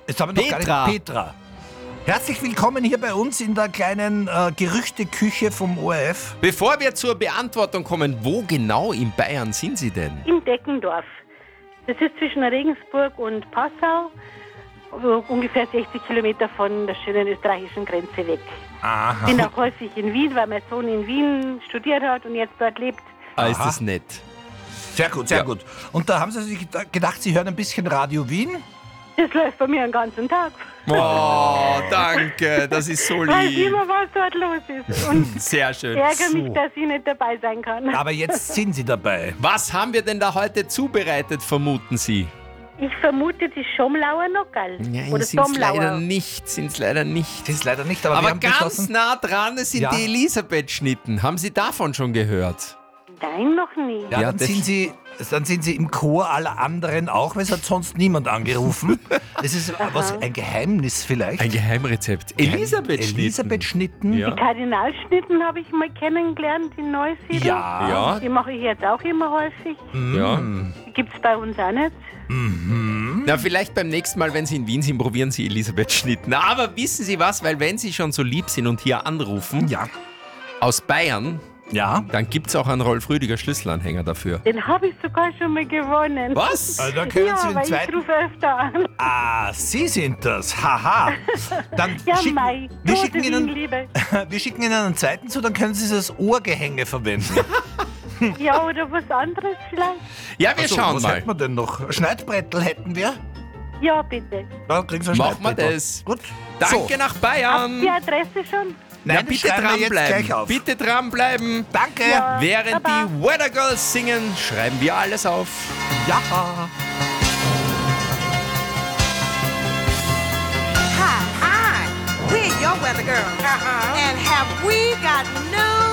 Jetzt haben wir noch gar nicht Petra. Herzlich willkommen hier bei uns in der kleinen Gerüchteküche vom ORF. Bevor wir zur Beantwortung kommen, wo genau in Bayern sind Sie denn? In Deckendorf. Das ist zwischen Regensburg und Passau, ungefähr 60 Kilometer von der schönen österreichischen Grenze weg. Aha. Ich bin auch häufig in Wien, weil mein Sohn in Wien studiert hat und jetzt dort lebt. Ist das nett. Sehr gut, sehr gut. Und da haben Sie sich gedacht, Sie hören ein bisschen Radio Wien? Das läuft bei mir den ganzen Tag. Oh, danke, das ist so Ich weiß lieb. immer, was dort los ist. Und Sehr schön. ärgere mich, dass ich nicht dabei sein kann. Aber jetzt sind Sie dabei. Was haben wir denn da heute zubereitet, vermuten Sie? Ich vermute die Schomlauer Nockerl. Oder Sind's leider Domlauer. nicht, Das ist leider nicht, aber wir Aber haben ganz beschlossen... nah dran sind Ja. die Elisabeth-Schnitten. Haben Sie davon schon gehört? Nein, noch nie. Ja, Ja, dann das- sind Sie im Chor aller anderen auch, weil es hat sonst niemand angerufen. Das ist ein Geheimnis vielleicht. Ein Geheimrezept. Elisabeth-Schnitten. Elisabeth-Schnitten? Ja. Kardinalschnitten habe ich mal kennengelernt in Neusiedl. Ja. Die mache ich jetzt auch immer häufig. Ja. Die gibt es bei uns auch nicht. Na, vielleicht beim nächsten Mal, wenn Sie in Wien sind, probieren Sie Elisabeth-Schnitten. Aber wissen Sie was? Weil wenn Sie schon so lieb sind und hier anrufen, Ja. aus Bayern, Ja. dann gibt es auch einen Rolf Rüdiger Schlüsselanhänger dafür. Den habe ich sogar schon mal gewonnen. Was? Also da können Ja, Sie den weil ich zweiten... rufe öfter an. Ah, Sie sind das. Haha. Dann Ja, schicken, Mai. wir, Große schicken Ihnen, Liebe. wir schicken Ihnen einen zweiten zu, dann können Sie es als Ohrgehänge verwenden. Ja, oder was anderes vielleicht? Ja, wir Also, schauen was mal. hätten wir denn noch? Schneidbrettel hätten wir. Ja, bitte. Da kriegen Sie ein Machen wir Schneidbrettel. das. Gut. Danke So. nach Bayern. Die Adresse schon? Nein, Ja, das bitte schreiben wir jetzt dranbleiben. gleich auf. Bitte dranbleiben. Danke. Ja. Während Baba. die Weather Girls singen, schreiben wir alles auf. Ja. Hi, we're your weather girls. And have we got news